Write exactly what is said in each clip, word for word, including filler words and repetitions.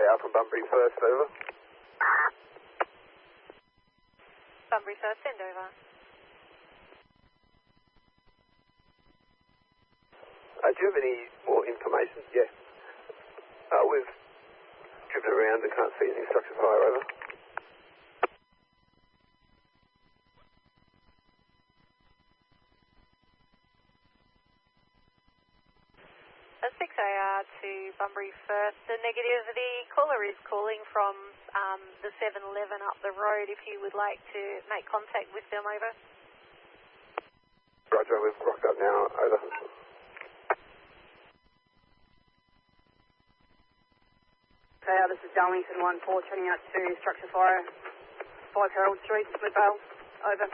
A R from Bunbury First, over. Bunbury First, send over. Uh, do you have any more information? Yeah. Uh, we've driven around and can't see any structure fire, over. A six A R to Bunbury First, the negative. The caller is calling from um, the seven eleven up the road. If you would like to make contact with them, over. Roger, we've rocked up now, over. A R, this is Darlington one four, turning out to structure fire, five Harold Street, Smithvale, over.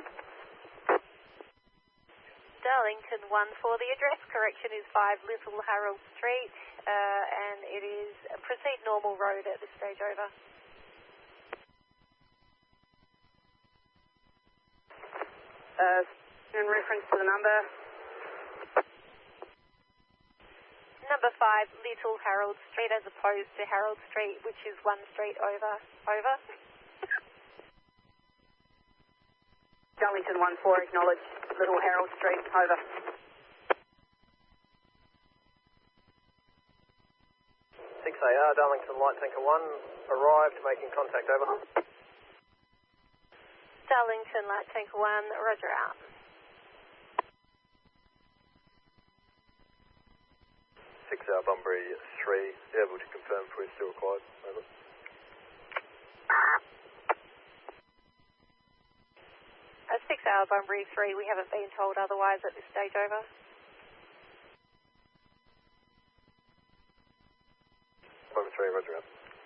Darlington one four, the address correction is five Little Harold Street, uh, and it is proceed normal road at this stage, over. Uh, in reference to the number? Number five Little Harold Street as opposed to Harold Street, which is one street over. Over. Darlington one four, acknowledge Little Harold Street, over. six A R, Darlington Light Tanker one, arrived, making contact, over. Darlington Light Tanker one, roger out. six A R, Bunbury three, able to confirm if we're still required, over. A six A R, Bunbury three, we haven't been told otherwise at this stage, over. Bunbury three, roger out.